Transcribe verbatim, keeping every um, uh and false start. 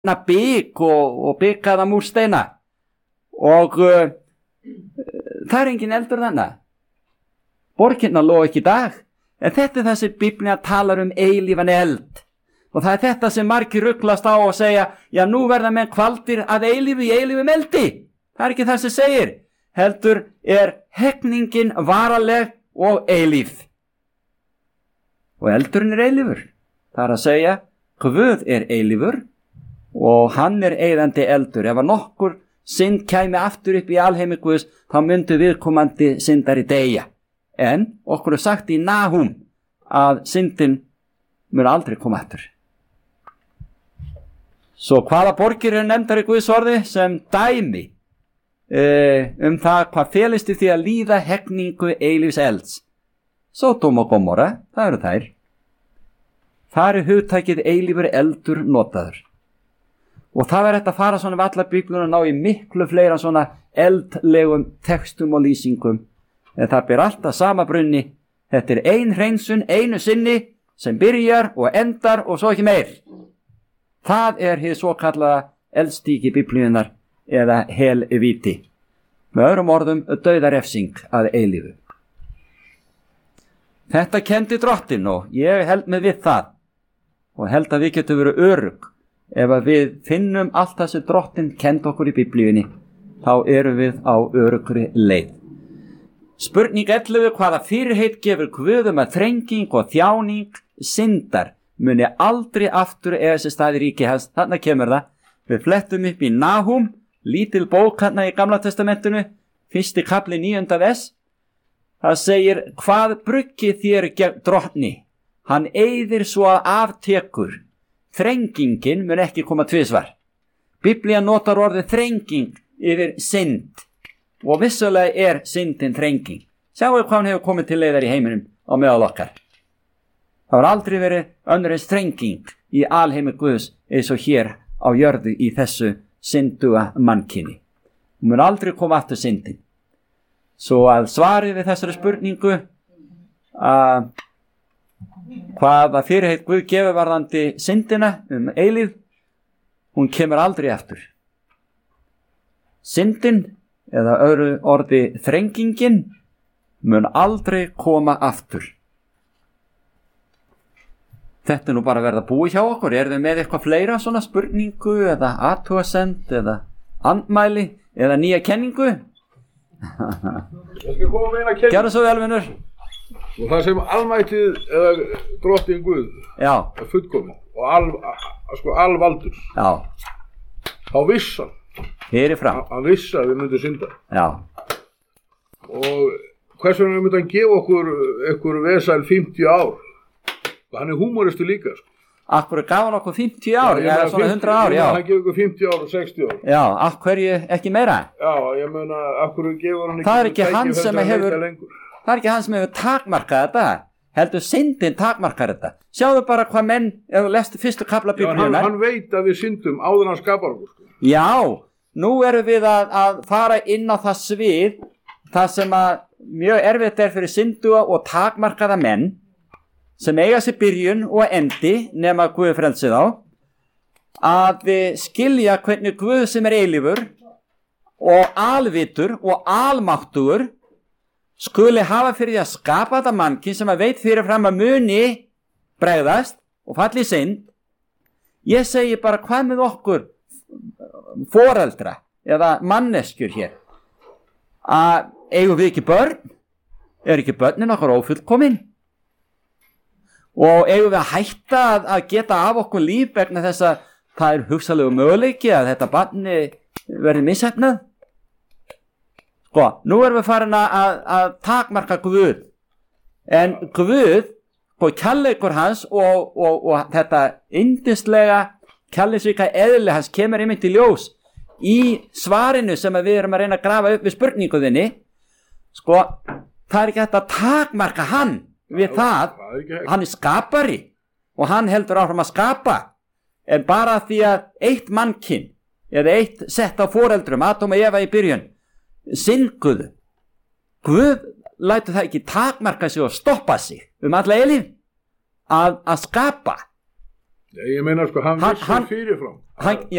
bygg og, og byggaða múrsteina og uh, það er engin eldur þannig. Borgirnar loga ekki í dag, en þetta er það sem Biblía talar um eilífan eld. Og það er þetta sem margir ruglast á og segja, já nú verða menn kvaldir að eilífu í eilífum eldi. Það er ekki það sem segir. Heldur er hegningin varaleg og eilíf. Og eldurinn er eilífur. Það er að segja, Guð er eilífur og hann er eyðandi eldur. Ef að nokkur synd kæmi aftur upp í alheimi Guðs, þá myndu viðkomandi syndari deyja. En okkur er sagt í Nahum að syndin mun aldrei koma aftur. Svo hvaða borgir er nefndar í Guðs orði sem dæmi e, um það hvað felist í því að líða hegningu eilífs elds? Sódóm og Gomorra, það eru þær. Þar er hugtakið eilífur eldur notaður. Og það er þetta að fara svona við alla Biblíuna og ná í miklu fleira svona eldlegum textum og lýsingum. En það ber alltaf sama brunni. Þetta er ein hreinsun, einu sinni sem byrjar og endar og svo ekki meir. Það er hið svo kallaða eldstíki Biblíunar eða helvíti. Með öðrum orðum dauðarefsing að eilífu. Þetta kendi Drottinn og ég held með við það og held að við getum verið örugg. Ef að við finnum allt það sem Drottinn kendi okkur í Biblíunni, þá erum við á öruggri leið. Spurning ellefu, hvaða fyrirheit gefur Guð um að þrenging og þjáning syndar muni aldrei aftur eiga sér stað í ríki hans. Þarna kemur það. Við flettum upp í Nahum, lítil bók hérna í Gamla testamentinu, fyrsti kafli níunda vers. Það segir, hvað bruggi þér gegn Drottni? Hann eyðir svo að aftekur. Þrengingin mun ekki koma tvisvar. Biblía notar orðið þrenging yfir synd og vissulega er syndin þrenging. Sjáu hvað hann hefur komið til leiðar í heiminum á meðal okkar. Það var aldrei verið önnur eins þrenging í alheimi Guðs eins og hér á jörðu í þessu synduga mannkyni. Hún mun aldrei koma aftur syndin. Svo að svarið við þessari spurningu að hvaða fyrirheit Guð gefur varðandi syndina um eilíf, hún kemur aldrei aftur. Syndin, eða öðru orði þrengingin, mun aldrei koma aftur. Þetta er nú bara verið að búi hjá okkur. Er þið með eitthvað fleira svona spurningu eða athugasend eða andmæli eða nýja kenningu? Ég skal koma með eina kenningu. Gerðu svo vel, vinur. Og það sem almættið eða Drottinn Guð Já. er fullkominn og al, sko, alvaldur. Já. Þá viss hann. Fyrirfram. Hann viss að við myndum synda. Já. Og hvers vegna myndi hann gefa okkur einhver vesæl fimmtíu ár? Og hann er húmoristu líka. Sko. Akkur gaf hann okkur fimmtíu ár, já, eða svona hundrað ár, já. Hann gefur okkur fimmtíu ár og sextíu ár. Já, af hverju ekki meira? Já, ég meina, af hverju gefur hann ekki... Það er ekki hann sem hefur... Það er ekki hann sem hefur takmarkað þetta. Heldur syndin takmarkað þetta. Sjáðu bara hvað menn, ef þú lestu fyrstu kafla Biblíunnar. Hann, hann veit að við syndum áður hann skapar okkur. Sko. Já, nú erum við að, að fara inn á það svið, það sem að mjög erfitt er fyrir synduga og takmarkaða menn, sem eiga sér byrjun og endi, nema Guð frelsið á, að við skilja hvernig Guð sem er eilífur og alvitur og almáttugur skuli hafa fyrir því að skapa þetta mannkyn sem að veit fyrir fram að muni bregðast og falli í synd. Ég segi bara, hvað með okkur foreldra eða manneskjur hér? Að eigum við ekki börn? Er ekki börnin okkar ófullkomin? Og eigum við að hætta að, að geta af okkur líf vegna þess að það er hugsanlegu möguleiki að þetta barni verði mishefnað? Sko, nú erum við farin að, að takmarka Guð. En Guð, sko, kærleikur hans og, og, og þetta yndislega kærleiksríka eðli hans kemur einmitt í ljós í svarinu sem við erum að reyna að grafa upp við spurninguðinni. Sko, það er ekki hægt að takmarka hann við það. Hann er skapari og hann heldur áfram að skapa. En bara því að eitt mannkyn eða eitt sett á foreldrum, Adam og Eva í byrjun, synguðu. Guð lætur það ekki takmarka sig og stoppa sig um alla eilíf að, að skapa. Ég meina sko, hann Hann- vissi hann- fyrirfram. hann, já,